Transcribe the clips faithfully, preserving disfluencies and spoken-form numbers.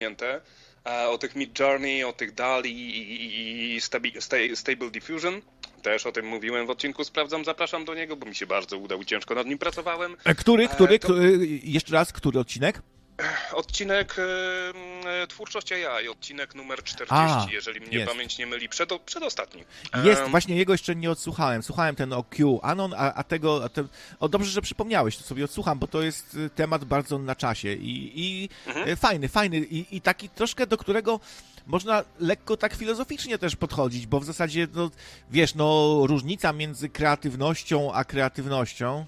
o tych Midjourney, o tych DALL-E i, i Stable Diffusion. Też o tym mówiłem w odcinku Sprawdzam, zapraszam do niego, bo mi się bardzo udał i ciężko nad nim pracowałem. Który, który, to... który jeszcze raz, który odcinek? Odcinek e, Twórczość A I, odcinek numer czterdzieści, A, jeżeli mnie jest. pamięć nie myli, przed, przedostatni. Jest, um, właśnie jego jeszcze nie odsłuchałem. Słuchałem ten o Q Anon, a, a tego... A te, o, dobrze, że przypomniałeś, to sobie odsłucham, bo to jest temat bardzo na czasie i, i mhm. fajny, fajny i, i taki troszkę, do którego można lekko tak filozoficznie też podchodzić, bo w zasadzie, no, wiesz, no, różnica między kreatywnością a kreatywnością,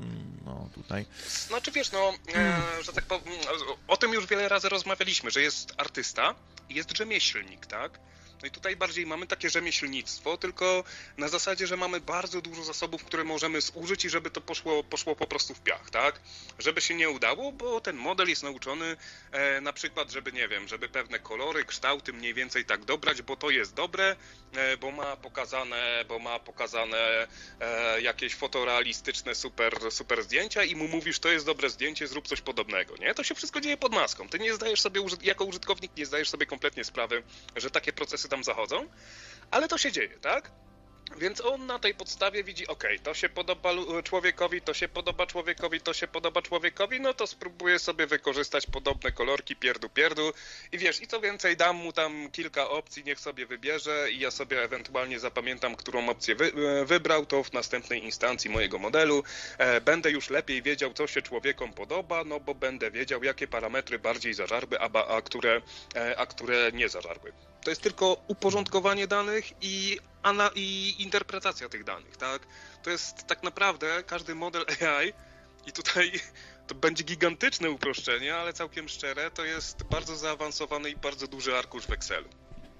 no tutaj... Znaczy wiesz, no, e, że tak powiem, o tym już wiele razy rozmawialiśmy, że jest artysta i jest rzemieślnik, tak? No i tutaj bardziej mamy takie rzemieślnictwo, tylko na zasadzie, że mamy bardzo dużo zasobów, które możemy zużyć i żeby to poszło, poszło po prostu w piach, tak? Żeby się nie udało, bo ten model jest nauczony e, na przykład, żeby, nie wiem, żeby pewne kolory, kształty mniej więcej tak dobrać, bo to jest dobre, e, bo ma pokazane, bo ma pokazane e, jakieś fotorealistyczne super, super zdjęcia i mu mówisz, to jest dobre zdjęcie, zrób coś podobnego, nie? To się wszystko dzieje pod maską. Ty nie zdajesz sobie, jako użytkownik nie zdajesz sobie kompletnie sprawy, że takie procesy tam zachodzą, ale to się dzieje, tak? Więc on na tej podstawie widzi, ok, to się podoba człowiekowi, to się podoba człowiekowi, to się podoba człowiekowi, no to spróbuję sobie wykorzystać podobne kolorki, pierdu, pierdu i wiesz, i co więcej, dam mu tam kilka opcji, niech sobie wybierze i ja sobie ewentualnie zapamiętam, którą opcję wy, wybrał, to w następnej instancji mojego modelu e, będę już lepiej wiedział, co się człowiekom podoba, no bo będę wiedział, jakie parametry bardziej zażarły, a, a, które, e, a które nie zażarły. To jest tylko uporządkowanie danych i, ana, i interpretacja tych danych, tak? To jest tak naprawdę każdy model A I i tutaj to będzie gigantyczne uproszczenie, ale całkiem szczere, to jest bardzo zaawansowany i bardzo duży arkusz w Excelu.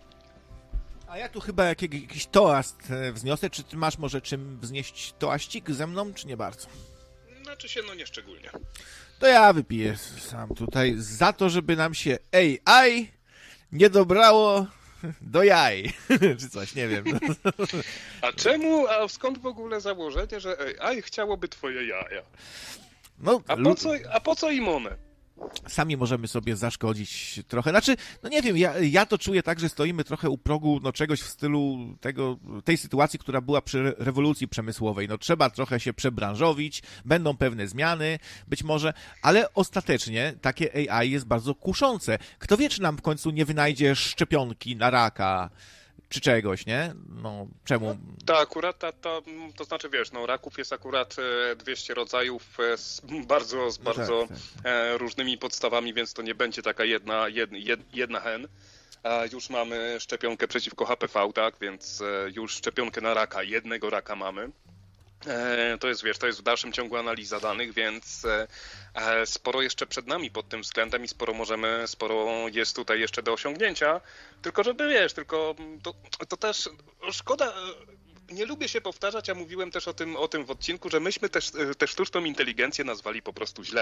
A ja tu chyba jak, jakiś toast wzniosę. Czy ty masz może czym wznieść toaścik ze mną, czy nie bardzo? Znaczy się, no nie szczególnie. To ja wypiję sam tutaj za to, żeby nam się A I nie dobrało do jaj, czy coś, nie wiem. A czemu, a skąd w ogóle założenie, że A I chciałoby twoje jaja? No, a, po co, a po co im one? Sami możemy sobie zaszkodzić trochę. Znaczy, no nie wiem, ja, ja to czuję tak, że stoimy trochę u progu no, czegoś w stylu tego, tej sytuacji, która była przy rewolucji przemysłowej. No trzeba trochę się przebranżowić, będą pewne zmiany, być może, ale ostatecznie takie A I jest bardzo kuszące. Kto wie, czy nam w końcu nie wynajdzie szczepionki na raka, czy czegoś, nie? No, czemu? No, to akurat, to, to, to znaczy, wiesz, no raków jest akurat dwieście rodzajów z bardzo, z bardzo tak, tak. różnymi podstawami, więc to nie będzie taka jedna, jedna, jedna hen. Już mamy szczepionkę przeciwko H P V, tak, więc już szczepionkę na raka, jednego raka mamy. To jest, wiesz, to jest w dalszym ciągu analiza danych, więc sporo jeszcze przed nami pod tym względem i sporo możemy, sporo jest tutaj jeszcze do osiągnięcia, tylko żeby, wiesz, tylko to, to też szkoda, nie lubię się powtarzać, a mówiłem też o tym, o tym w odcinku, że myśmy też tę sztuczną inteligencję nazwali po prostu źle.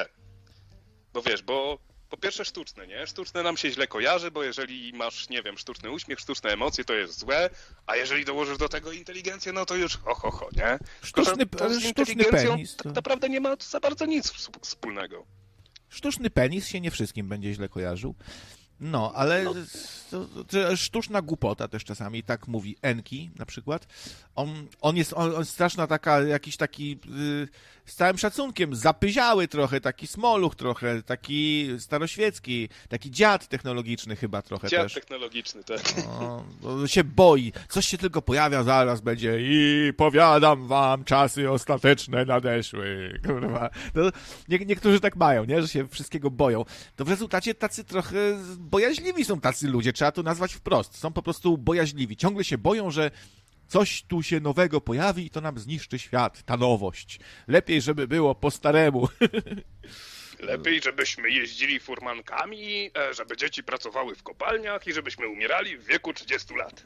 Bo wiesz, bo po pierwsze sztuczne, nie? Sztuczne nam się źle kojarzy, bo jeżeli masz, nie wiem, sztuczny uśmiech, sztuczne emocje, to jest złe, a jeżeli dołożysz do tego inteligencję, no to już ho, ho, ho, nie? Sztuczny, to z sztuczny penis. To... tak naprawdę nie ma za bardzo nic wspólnego. Sztuczny penis się nie wszystkim będzie źle kojarzył. No, ale no. To, to, sztuczna głupota też czasami, tak mówi Enki na przykład. On, on jest on, on straszna taka, jakiś taki yy, z całym szacunkiem, zapyziały trochę, taki smoluch trochę, taki staroświecki, taki dziad technologiczny chyba trochę dziad też. Dziad technologiczny, tak. No, się boi, coś się tylko pojawia, zaraz będzie i powiadam wam, czasy ostateczne nadeszły, kurwa. No, nie, niektórzy tak mają, nie, że się wszystkiego boją. To w rezultacie tacy trochę bojaźliwi są tacy ludzie, trzeba to nazwać wprost. Są po prostu bojaźliwi. Ciągle się boją, że coś tu się nowego pojawi i to nam zniszczy świat, ta nowość. Lepiej, żeby było po staremu. Lepiej, żebyśmy jeździli furmankami, żeby dzieci pracowały w kopalniach i żebyśmy umierali w wieku trzydziestu lat.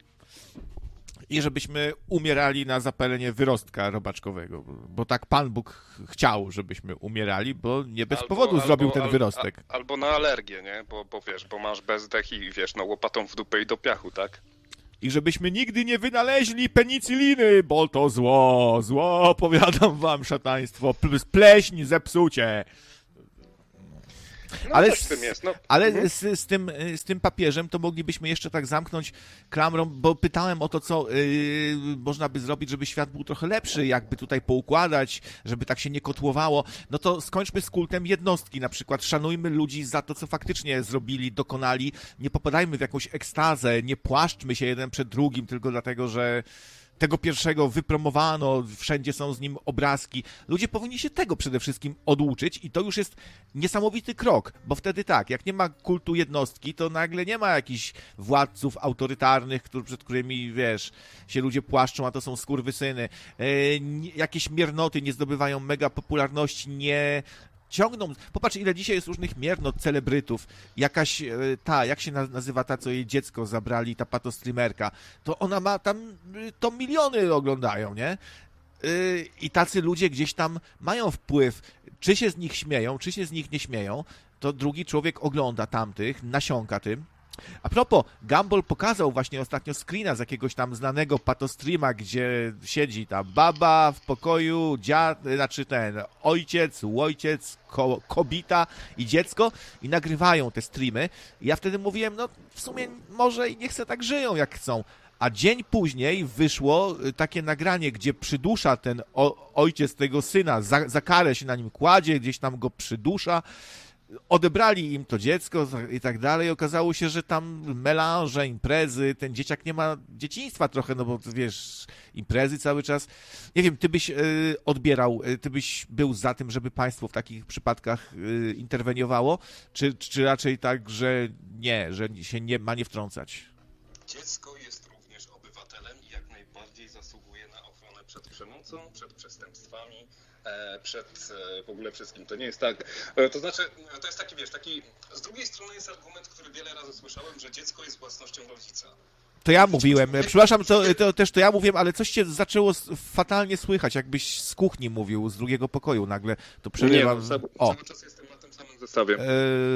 I żebyśmy umierali na zapalenie wyrostka robaczkowego, bo tak Pan Bóg chciał, żebyśmy umierali, bo nie bez albo, powodu albo, zrobił ten al, wyrostek. A, albo na alergię, nie? Bo, bo wiesz, bo masz bezdech i wiesz, no łopatą w dupę i do piachu, tak? I żebyśmy nigdy nie wynaleźli penicyliny, bo to zło, zło, powiadam wam, szataństwo, pleśń, zepsucie. No ale coś w tym jest, no. ale Mhm. z, z, tym, z tym papieżem to moglibyśmy jeszcze tak zamknąć klamrą, bo pytałem o to, co yy, można by zrobić, żeby świat był trochę lepszy, jakby tutaj poukładać, żeby tak się nie kotłowało. No to skończmy z kultem jednostki na przykład. Szanujmy ludzi za to, co faktycznie zrobili, dokonali. Nie popadajmy w jakąś ekstazę, nie płaszczmy się jeden przed drugim tylko dlatego, że tego pierwszego wypromowano, wszędzie są z nim obrazki. Ludzie powinni się tego przede wszystkim oduczyć i to już jest niesamowity krok, bo wtedy tak, jak nie ma kultu jednostki, to nagle nie ma jakichś władców autorytarnych, którzy, przed którymi, wiesz, się ludzie płaszczą, a to są skurwysyny. E, jakieś miernoty nie zdobywają mega popularności, nie ciągną. Popatrz, ile dzisiaj jest różnych miernot, celebrytów. Jakaś ta, jak się nazywa ta, co jej dziecko zabrali, ta patostreamerka, to ona ma tam, to miliony oglądają, nie? I tacy ludzie gdzieś tam mają wpływ. Czy się z nich śmieją, czy się z nich nie śmieją, to drugi człowiek ogląda tamtych, nasiąka tym. A propos, Gumball pokazał właśnie ostatnio screena z jakiegoś tam znanego patostreama, gdzie siedzi ta baba w pokoju, dziad, znaczy ten ojciec, łojciec, ko, kobita i dziecko i nagrywają te streamy. I ja wtedy mówiłem, no w sumie może i niech se tak żyją jak chcą. A dzień później wyszło takie nagranie, gdzie przydusza ten o, ojciec tego syna, za, za karę się na nim kładzie, gdzieś tam go przydusza. Odebrali im to dziecko i tak dalej. Okazało się, że tam melanże, imprezy, ten dzieciak nie ma dzieciństwa trochę, no bo wiesz, imprezy cały czas. Nie wiem, ty byś y, odbierał, ty byś był za tym, żeby państwo w takich przypadkach y, interweniowało, czy, czy raczej tak, że nie, że się nie ma nie wtrącać? Dziecko jest również obywatelem i jak najbardziej zasługuje na ochronę przed przemocą, przed przestępstwami, przed w ogóle wszystkim. To nie jest tak. To znaczy, to jest taki, wiesz, taki... Z drugiej strony jest argument, który wiele razy słyszałem, że dziecko jest własnością rodzica. To ja mówiłem. Przepraszam, to, to też to ja mówiłem, ale coś cię zaczęło fatalnie słychać, jakbyś z kuchni mówił, z drugiego pokoju nagle. To przerywam. Nie, no, cały, cały czas jestem na tym samym zestawie. E...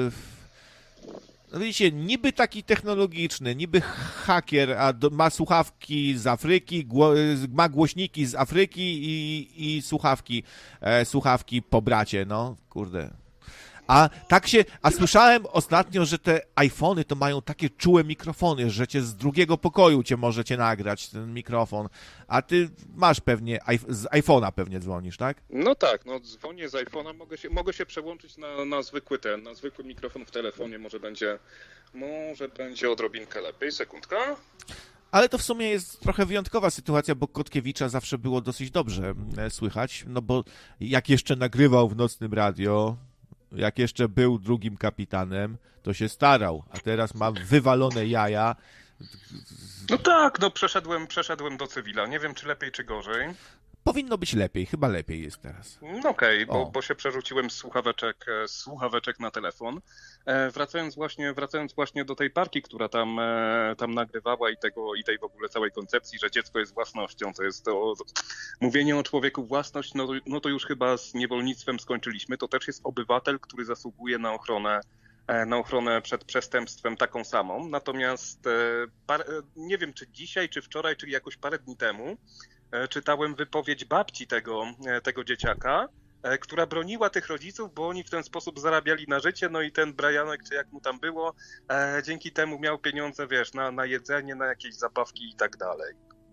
No widzicie, niby taki technologiczny, niby haker, a do, ma słuchawki z Afryki, gło, ma głośniki z Afryki i, i słuchawki, e, słuchawki po bracie, no, kurde. A tak się, a słyszałem ostatnio, że te iPhony to mają takie czułe mikrofony, że cię z drugiego pokoju cię możecie nagrać, ten mikrofon. A ty masz pewnie, z iPhone'a pewnie dzwonisz, tak? No tak, no dzwonię z iPhone'a, mogę się, mogę się przełączyć na, na zwykły ten, na zwykły mikrofon w telefonie, może będzie, może będzie odrobinkę lepiej, sekundka. Ale to w sumie jest trochę wyjątkowa sytuacja, bo Kotkiewicza zawsze było dosyć dobrze słychać, no bo jak jeszcze nagrywał w Nocnym Radio, jak jeszcze był drugim kapitanem, to się starał, a teraz mam wywalone jaja. No tak, no przeszedłem, przeszedłem do cywila, nie wiem czy lepiej, czy gorzej. Powinno być lepiej, chyba lepiej jest teraz. No okej, okay, bo, bo się przerzuciłem z słuchaweczek, z słuchaweczek na telefon. E, wracając właśnie, wracając właśnie do tej parki, która tam, e, tam nagrywała i tego, i tej w ogóle całej koncepcji, że dziecko jest własnością, to jest to, to mówienie o człowieku własność, no, no to już chyba z niewolnictwem skończyliśmy. To też jest obywatel, który zasługuje na ochronę na ochronę przed przestępstwem taką samą. Natomiast e, par, nie wiem, czy dzisiaj, czy wczoraj, czy jakoś parę dni temu czytałem wypowiedź babci tego, tego dzieciaka, która broniła tych rodziców, bo oni w ten sposób zarabiali na życie, no i ten Brianek, czy jak mu tam było, dzięki temu miał pieniądze, wiesz, na, na jedzenie, na jakieś zabawki i tak dalej.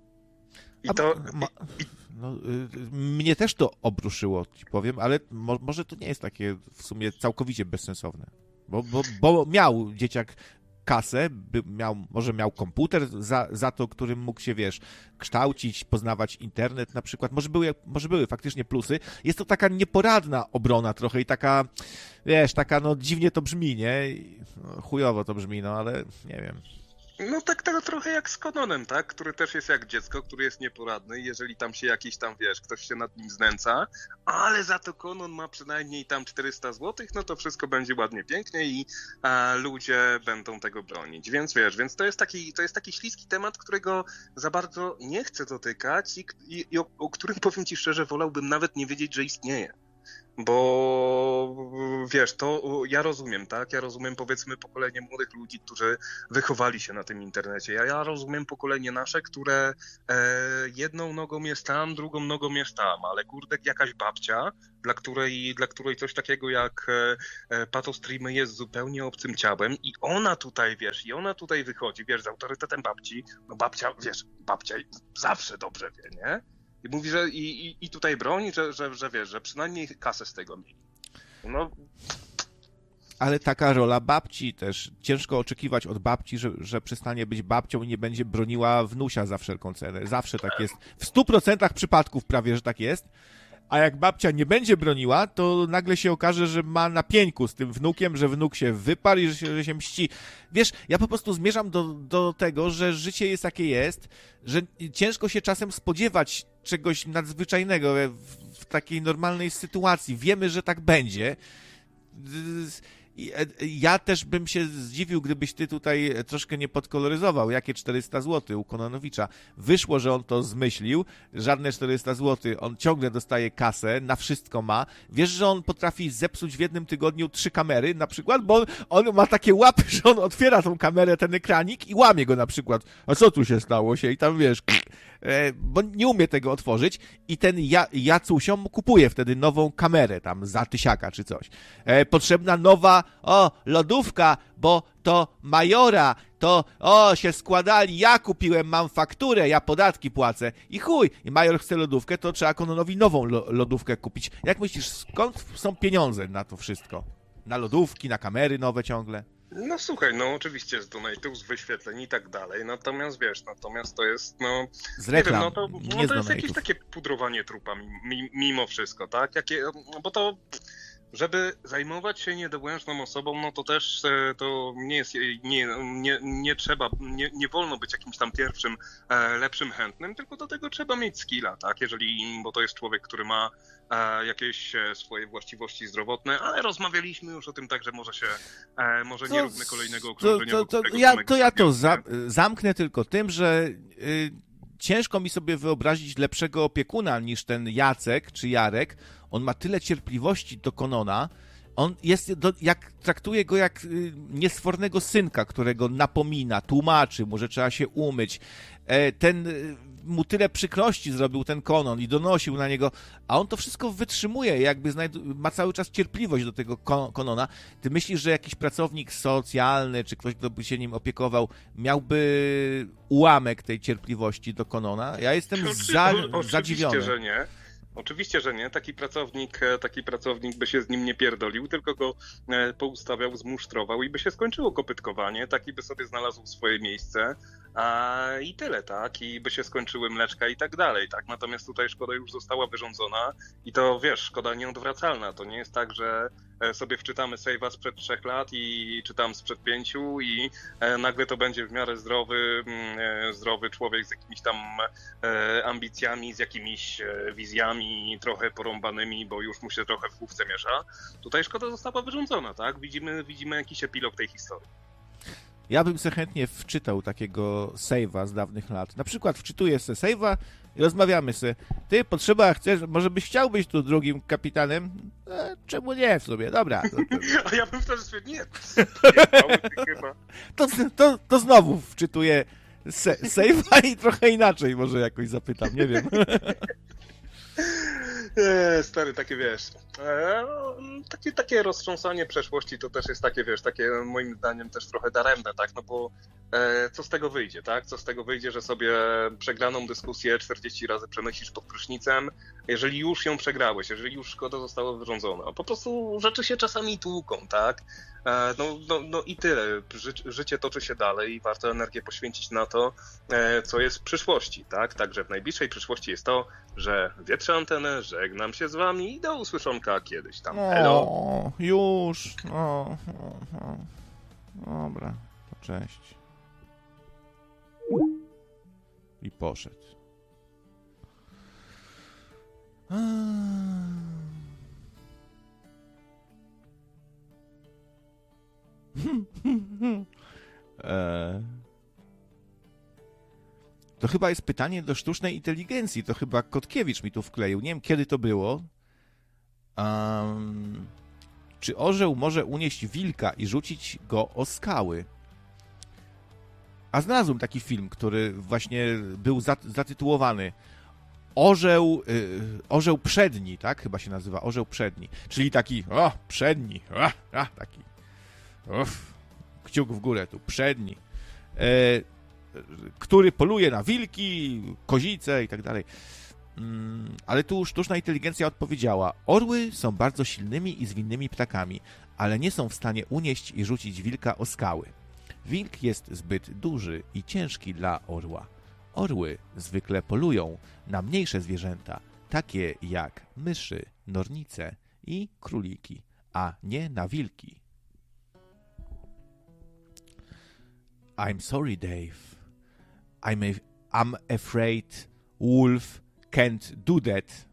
I A, to... ma, no, y, mnie też to obruszyło, ci powiem, ale mo, może to nie jest takie w sumie całkowicie bezsensowne, bo, bo, bo miał dzieciak kasę, by miał, może miał komputer za, za to, którym mógł się, wiesz, kształcić, poznawać internet na przykład. Może były, może były faktycznie plusy. Jest to taka nieporadna obrona trochę i taka, wiesz, taka, no dziwnie to brzmi, nie? No, chujowo to brzmi, no ale nie wiem. No tak tego trochę jak z Kononem, tak? Który też jest jak dziecko, który jest nieporadny, jeżeli tam się jakiś tam, wiesz, ktoś się nad nim znęca, ale za to Konon ma przynajmniej tam czterysta złotych, no to wszystko będzie ładnie, pięknie i a, ludzie będą tego bronić. Więc wiesz, więc to jest taki, to jest taki śliski temat, którego za bardzo nie chcę dotykać i, i, i o, o którym powiem ci szczerze, wolałbym nawet nie wiedzieć, że istnieje. Bo wiesz, to ja rozumiem, tak? Ja rozumiem powiedzmy pokolenie młodych ludzi, którzy wychowali się na tym internecie. Ja, ja rozumiem pokolenie nasze, które e, jedną nogą jest tam, drugą nogą jest tam, ale kurde, jakaś babcia, dla której, dla której coś takiego jak e, patostreamy jest zupełnie obcym ciałem i ona tutaj, wiesz, i ona tutaj wychodzi, wiesz, z autorytetem babci, no babcia, wiesz, babcia zawsze dobrze wie, nie? I mówi, że i, i, i tutaj broni, że, że, że wiesz, że przynajmniej kasę z tego mieli. No. Ale taka rola babci też. Ciężko oczekiwać od babci, że, że przestanie być babcią i nie będzie broniła wnusia za wszelką cenę. Zawsze tak jest. W stu procentach przypadków prawie, że tak jest. A jak babcia nie będzie broniła, to nagle się okaże, że ma na pieńku z tym wnukiem, że wnuk się wyparł i że się, że się mści. Wiesz, ja po prostu zmierzam do, do tego, że życie jest jakie jest, że ciężko się czasem spodziewać czegoś nadzwyczajnego w, w takiej normalnej sytuacji. Wiemy, że tak będzie. Ja też bym się zdziwił, gdybyś ty tutaj troszkę nie podkoloryzował. Jakie czterysta złotych u Kononowicza? Wyszło, że on to zmyślił. Żadne czterysta złotych. On ciągle dostaje kasę, na wszystko ma. Wiesz, że on potrafi zepsuć w jednym tygodniu trzy kamery na przykład? Bo on, on ma takie łapy, że on otwiera tą kamerę, ten ekranik i łamie go na przykład. A co tu się stało się? I tam wiesz... bo nie umie tego otworzyć i ten ja, Jacusiom kupuje wtedy nową kamerę tam za tysiaka czy coś. E, potrzebna nowa, o, lodówka, bo to Majora, to, o, się składali, ja kupiłem, mam fakturę, ja podatki płacę i chuj, i Major chce lodówkę, to trzeba Kononowi nową lo, lodówkę kupić. Jak myślisz, skąd są pieniądze na to wszystko? Na lodówki, na kamery nowe ciągle? No słuchaj, no oczywiście z donate'ów, z wyświetleń i tak dalej, natomiast wiesz, natomiast to jest, no... Z reklam, nie wiem, no to, nie no z to jest donate'ów. jakieś takie pudrowanie trupa mimo wszystko, tak? Jakie, bo to... Żeby zajmować się niedołężną osobą, no to też to nie jest, nie, nie, nie trzeba, nie, nie wolno być jakimś tam pierwszym, lepszym chętnym, tylko do tego trzeba mieć skilla, tak? Jeżeli, bo to jest człowiek, który ma jakieś swoje właściwości zdrowotne, ale rozmawialiśmy już o tym tak, że może się, może nie róbmy kolejnego okrążeniowego. To, to, to, ja, to ja to za, zamknę tylko tym, że y, ciężko mi sobie wyobrazić lepszego opiekuna niż ten Jacek czy Jarek. On ma tyle cierpliwości do Konona, on jest, do, jak traktuje go jak y, niesfornego synka, którego napomina, tłumaczy mu, że trzeba się umyć. E, ten y, mu tyle przykrości zrobił ten Konon i donosił na niego, a on to wszystko wytrzymuje, jakby znajdu- ma cały czas cierpliwość do tego kon- Konona. Ty myślisz, że jakiś pracownik socjalny, czy ktoś, kto by się nim opiekował, miałby ułamek tej cierpliwości do Konona? Ja jestem za, Oczywiście, zadziwiony. że nie. Oczywiście, że nie. Taki pracownik, taki pracownik by się z nim nie pierdolił, tylko go poustawiał, zmusztrował i by się skończyło kopytkowanie. Taki by sobie znalazł swoje miejsce a, i tyle, tak? I by się skończyły mleczka i tak dalej, tak? Natomiast tutaj szkoda już została wyrządzona i to, wiesz, szkoda nieodwracalna. To nie jest tak, że sobie wczytamy save'a sprzed trzech lat i czytam sprzed pięciu i nagle to będzie w miarę zdrowy, zdrowy człowiek z jakimiś tam ambicjami, z jakimiś wizjami trochę porąbanymi, bo już mu się trochę w główce miesza. Tutaj szkoda została wyrządzona, tak? Widzimy, widzimy jakiś epilog tej historii. Ja bym sobie chętnie wczytał takiego save'a z dawnych lat. Na przykład wczytuję sobie save'a i rozmawiamy sobie. Ty, potrzeba, chcesz, może byś chciał być tu drugim kapitanem? E, czemu nie w sobie? Dobra. To, to... A ja bym wtedy sobie, nie, chyba. To, to, to znowu wczytuję se, save'a i trochę inaczej może jakoś zapytam, nie wiem. E, stary, takie wiesz, e, takie, takie roztrząsanie przeszłości to też jest takie, wiesz, takie moim zdaniem też trochę daremne, tak, no bo e, co z tego wyjdzie, tak, co z tego wyjdzie, że sobie przegraną dyskusję czterdzieści razy przemyślisz pod prysznicem, jeżeli już ją przegrałeś, jeżeli już szkoda została wyrządzona, po prostu rzeczy się czasami tłuką, tak, e, no, no, no i tyle, Ży, życie toczy się dalej i warto energię poświęcić na to, e, co jest w przyszłości, tak, także w najbliższej przyszłości jest to, że wietrzę antenę, żegnam się z wami i do usłyszonka kiedyś tam. Hello. O, już. O, o, o. Dobra, to cześć. I poszedł. eee. To chyba jest pytanie do sztucznej inteligencji. To chyba Kotkiewicz mi tu wkleił. Nie wiem, kiedy to było, Um, czy orzeł może unieść wilka i rzucić go o skały? A znalazłem taki film, który właśnie był zatytułowany Orzeł, yy, orzeł przedni, tak? Chyba się nazywa Orzeł przedni. Czyli taki, o, przedni, o, a, taki, uff, kciuk w górę tu, przedni. E, który poluje na wilki, kozice i tak dalej. Mm, ale tu sztuczna inteligencja odpowiedziała: orły są bardzo silnymi i zwinnymi ptakami, ale nie są w stanie unieść i rzucić wilka o skały. Wilk jest zbyt duży i ciężki dla orła. Orły zwykle polują na mniejsze zwierzęta, takie jak myszy, nornice i króliki, a nie na wilki. I'm sorry, Dave. I'm, a, I'm afraid Wolf can't do that.